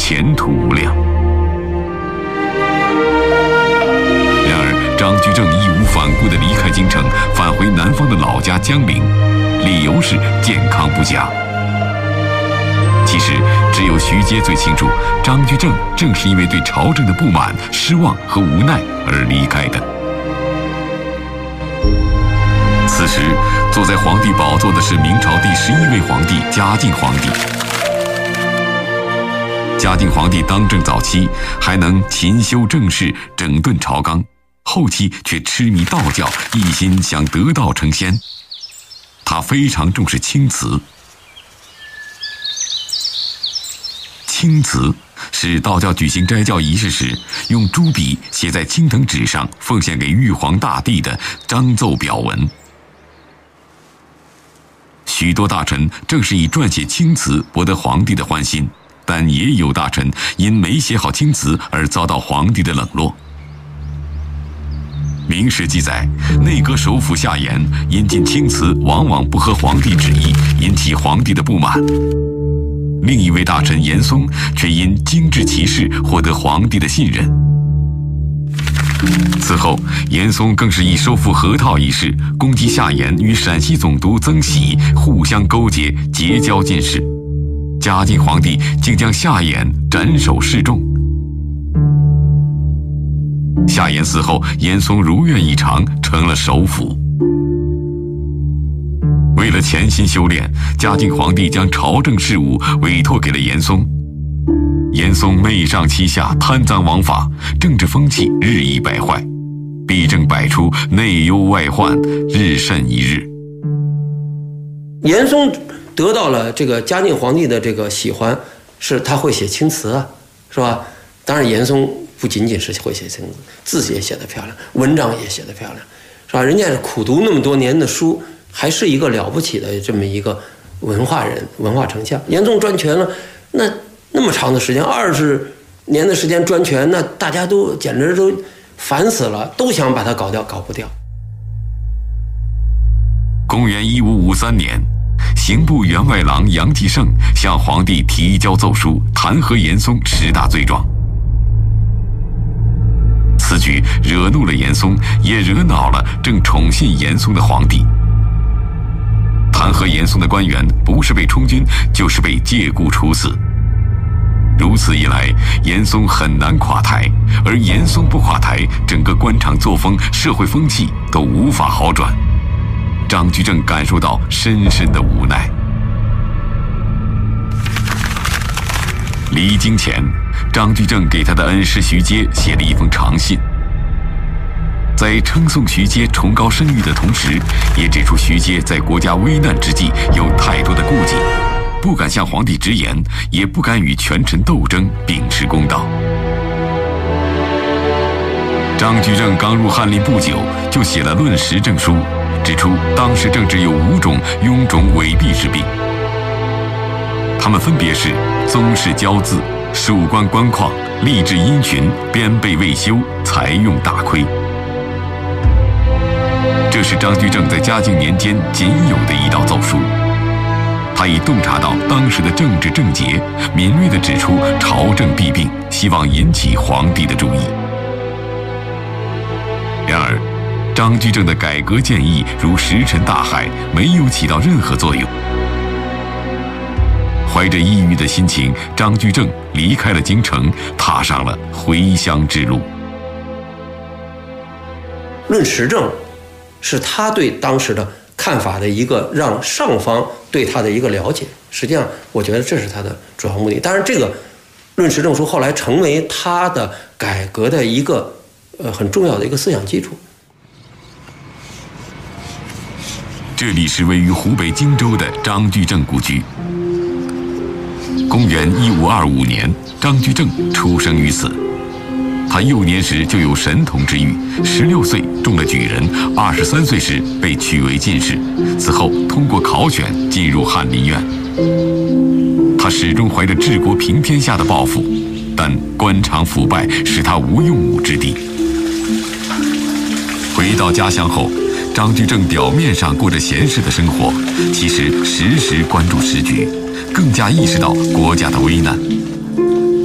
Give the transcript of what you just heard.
前途无量。然而，张居正义无反顾地离开京城，返回南方的老家江陵，理由是健康不佳。其实，只有徐阶最清楚，张居正正是因为对朝政的不满、失望和无奈而离开的。此时，坐在皇帝宝座的是明朝第11位皇帝嘉靖皇帝。嘉靖皇帝当政早期还能勤修政事、整顿朝纲，后期却痴迷道教，一心想得道成仙。他非常重视青瓷。青瓷是道教举行斋教仪式时，用朱笔写在青藤纸上奉献给玉皇大帝的章奏表文。许多大臣正是以撰写青词博得皇帝的欢心，但也有大臣因没写好青词而遭到皇帝的冷落。明史记载，内阁首辅夏言引进青词往往不合皇帝旨意，引起皇帝的不满。另一位大臣严嵩却因精致其事获得皇帝的信任。此后，严嵩更是以收复河套一事攻击夏言与陕西总督曾喜互相勾结，结交进士。嘉靖皇帝竟将夏言斩首示众。夏言死后，严嵩如愿以偿成了首辅。为了潜心修炼，嘉靖皇帝将朝政事务委托给了严嵩。严嵩媚上欺下，贪赃枉法，政治风气日益败坏，弊政百出，内忧外患，日甚一日。 严嵩得到了这个嘉靖皇帝的这个喜欢，是他会写青词啊，是吧？当然，严嵩不仅仅是会写青词，字也写得漂亮，文章也写得漂亮，是吧？人家苦读那么多年的书，还是一个了不起的这么一个文化人、文化丞相。严嵩专权了，那么长的时间，20年的时间专权，那大家都简直都烦死了，都想把他搞掉，搞不掉。 公元1553年，刑部员外郎杨继盛向皇帝提交奏书，弹劾严嵩10大罪状。此举惹怒了严嵩，也惹恼了正宠信严嵩的皇帝。弹劾严嵩的官员不是被充军，就是被借故处死。如此一来，严嵩很难垮台，而严嵩不垮台，整个官场作风、社会风气都无法好转。张居正感受到深深的无奈。离京前，张居正给他的恩师徐阶写了一封长信，在称颂徐阶崇高声誉的同时，也指出徐阶在国家危难之际有太多的顾忌，不敢向皇帝直言，也不敢与权臣斗争，秉持公道。张居正刚入翰林不久，就写了《论时政书》，指出当时政治有5种臃肿伪弊之病，他们分别是宗室骄恣、属官官旷、吏治阴群、编备未修、财用大亏。这是张居正在嘉靖年间仅有的一道奏书。他已洞察到当时的政治症结，敏锐地指出朝政弊病，希望引起皇帝的注意。然而，张居正的改革建议如石沉大海，没有起到任何作用。怀着抑郁的心情，张居正离开了京城，踏上了回乡之路。 论时政是他对当时的看法的一个让上方对他的一个了解，实际上我觉得这是他的主要目的。当然，这个论时政书后来成为他的改革的一个很重要的一个思想基础。 这里是位于湖北荆州的张居正故居。公元1525年，张居正出生于此。他幼年时就有神童之誉，16岁中了举人，23岁时被取为进士，此后通过考选进入翰林院。他始终怀着治国平天下的抱负，但官场腐败使他无用武之地。回到家乡后，张居正表面上过着闲适的生活，其实时时关注时局，更加意识到国家的危难。